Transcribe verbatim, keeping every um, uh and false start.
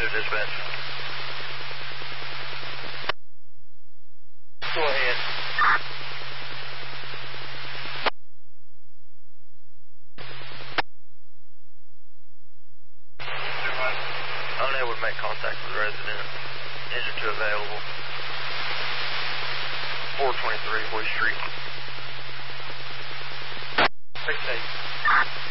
to dispatch. Go ahead. Unable to make contact with the resident. Engine two available. four twenty-three Hoy Street. six eight.